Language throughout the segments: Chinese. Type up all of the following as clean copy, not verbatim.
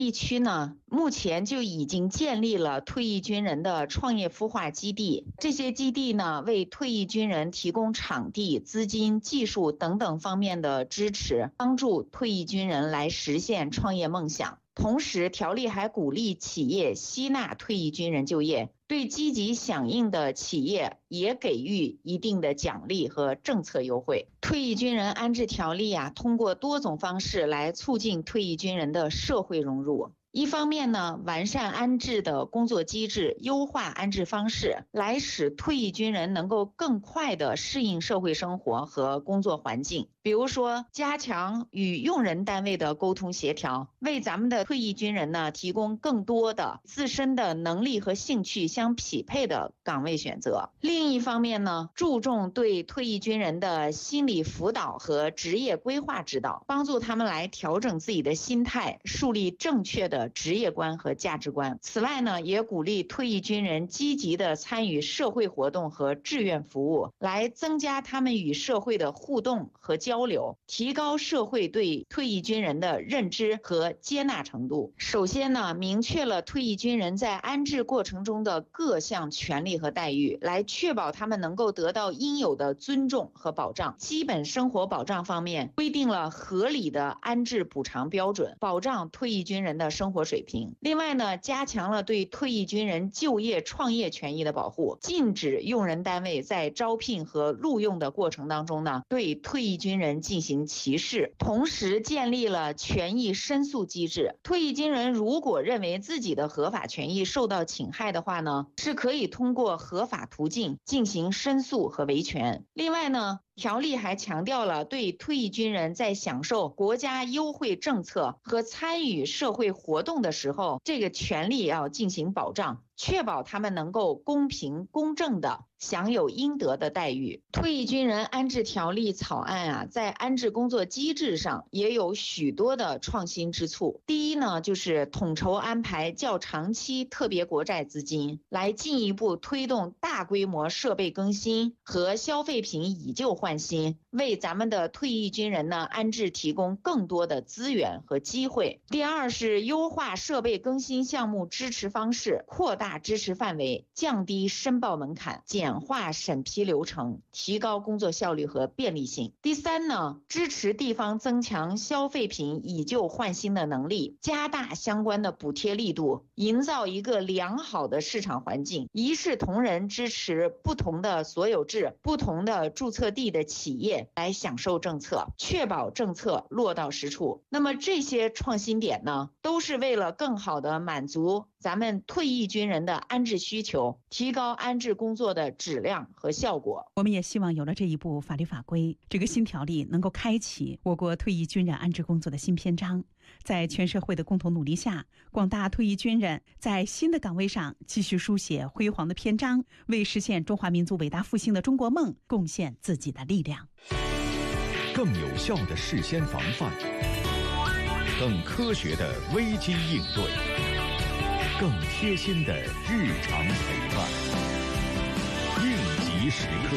地区呢，目前就已经建立了退役军人的创业孵化基地。这些基地呢，为退役军人提供场地、资金、技术等等方面的支持，帮助退役军人来实现创业梦想。同时，条例还鼓励企业吸纳退役军人就业，对积极响应的企业也给予一定的奖励和政策优惠。退役军人安置条例通过多种方式来促进退役军人的社会融入。一方面呢，完善安置的工作机制，优化安置方式，来使退役军人能够更快地适应社会生活和工作环境。比如说，加强与用人单位的沟通协调，为咱们的退役军人呢提供更多的自身的能力和兴趣相匹配的岗位选择。另一方面呢，注重对退役军人的心理辅导和职业规划指导，帮助他们来调整自己的心态，树立正确的职业观和价值观。此外呢，也鼓励退役军人积极的参与社会活动和志愿服务，来增加他们与社会的互动和交流，提高社会对退役军人的认知和接纳程度。首先呢，明确了退役军人在安置过程中的各项权利和待遇，来确保他们能够得到应有的尊重和保障。基本生活保障方面，规定了合理的安置补偿标准，保障退役军人的生活水平。另外呢，加强了对退役军人就业创业权益的保护，禁止用人单位在招聘和录用的过程当中呢，对退役军人进行歧视。同时建立了权益申诉机制，退役军人如果认为自己的合法权益受到侵害的话呢，是可以通过合法途径进行申诉和维权。另外呢，条例还强调了对退役军人在享受国家优惠政策和参与社会活动的时候，这个权利要进行保障，确保他们能够公平公正地享有应得的待遇。退役军人安置条例草案在安置工作机制上也有许多的创新之处。第一呢，就是统筹安排较长期特别国债资金，来进一步推动大规模设备更新和消费品以旧换新，为咱们的退役军人呢安置提供更多的资源和机会。第二是优化设备更新项目支持方式，扩大支持范围，降低申报门槛，简化审批流程，提高工作效率和便利性。第三呢，支持地方增强消费品以旧换新的能力，加大相关的补贴力度，营造一个良好的市场环境，一视同仁支持不同的所有制、不同的注册地的企业来享受政策，确保政策落到实处。那么这些创新点呢，都是为了更好的满足咱们退役军人的安置需求，提高安置工作的质量和效果。 我们也希望有了这一部法律法规，这个新条例能够开启我国退役军人安置工作的新篇章。在全社会的共同努力下，广大退役军人在新的岗位上继续书写辉煌的篇章，为实现中华民族伟大复兴的中国梦贡献自己的力量。 更有效的事先防范，更科学的危机应对，更贴心的日常陪伴，应急时刻。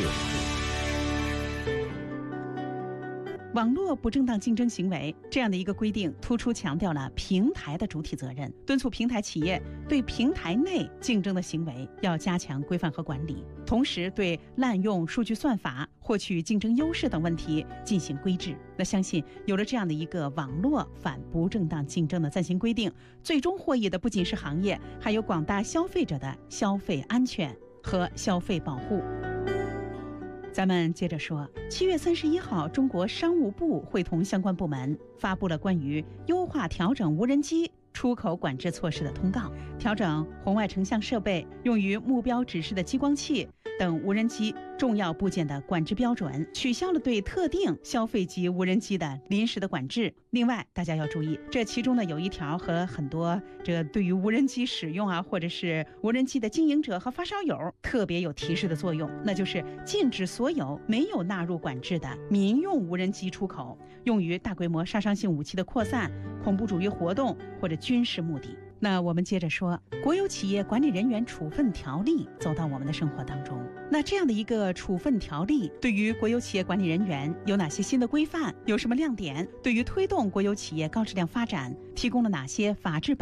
网络不正当竞争行为这样的一个规定，突出强调了平台的主体责任，敦促平台企业对平台内竞争的行为要加强规范和管理，同时对滥用数据算法、获取竞争优势等问题进行规制。那相信有了这样的一个网络反不正当竞争的暂行规定，最终获益的不仅是行业，还有广大消费者的消费安全和消费保护。咱们接着说，7月31号，中国商务部会同相关部门发布了关于优化调整无人机出口管制措施的通告，调整红外成像设备用于目标指示的激光器等无人机重要部件的管制标准，取消了对特定消费级无人机的临时的管制。另外，大家要注意，这其中呢有一条和很多对于无人机使用或者是无人机的经营者和发烧友特别有提示的作用，那就是禁止所有没有纳入管制的民用无人机出口，用于大规模杀伤性武器的扩散、恐怖主义活动或者军事目的。那我们接着说，国有企业管理人员处分条例走到我们的生活当中。那这样的一个处分条例对于国有企业管理人员有哪些新的规范，有什么亮点，对于推动国有企业高质量发展提供了哪些法治